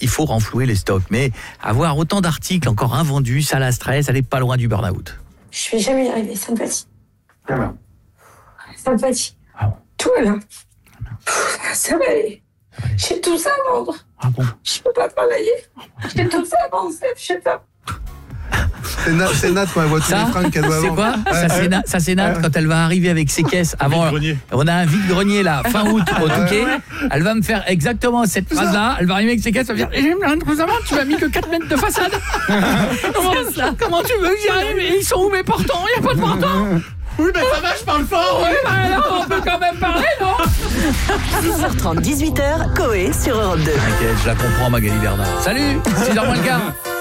il faut renflouer les stocks. Mais avoir autant d'articles encore invendus, ça la stresse, elle est pas loin du burn-out. Je vais jamais y arriver, ça me fatigue. Ah bon. Ça me fatigue. Ah bon. Tout va bien. Ça va aller. J'ai tout ça à vendre. Ah bon. Je peux pas travailler. J'ai tout ça à vendre, je sais pas. C'est Nat quand elle voit tous les fringues qu'elle doit c'est vendre. quoi ça, c'est Nat quand elle va arriver avec ses caisses avant. On a un vide-grenier là, fin août au Touquet. Elle va me faire exactement cette phrase-là. Elle va arriver avec ses caisses, elle va dire j'ai plein de choses à vendre, tu m'as mis que 4 mètres de façade. Comment tu veux que j'y arrive? Ils sont où mes portants? Il n'y a pas de portants. Oui, mais ça va, je parle fort. Oui, bah là, on peut quand même parler, non? 6h30, 18h, Coé sur Europe 2. T'inquiète, je la comprends, Magali Bernard. Salut, 6h moins le quart.